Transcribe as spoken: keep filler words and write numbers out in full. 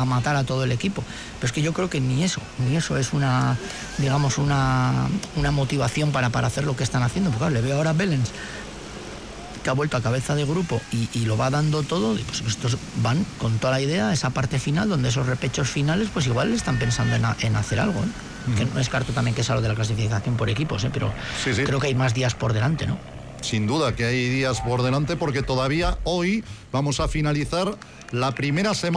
matar a todo el equipo. Pero es que yo creo que ni eso, ni eso es una, digamos, una, una motivación para, para hacer lo que están haciendo. Porque claro, le veo ahora a Belens, que ha vuelto a cabeza de grupo y, y lo va dando todo, y pues estos van con toda la idea, esa parte final, donde esos repechos finales, pues igual están pensando en, a, en hacer algo, ¿eh? Uh-huh. Que no descarto también que es algo de la clasificación por equipos, ¿eh? Pero sí, sí. Creo que hay más días por delante, ¿no? Sin duda que hay días por delante, porque todavía hoy vamos a finalizar la primera semana